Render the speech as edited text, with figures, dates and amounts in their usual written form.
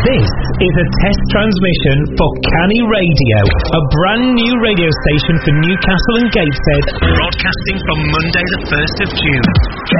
This is a test transmission for Canny Radio, a brand new radio station for Newcastle and Gateshead, broadcasting from Monday the 1st of June.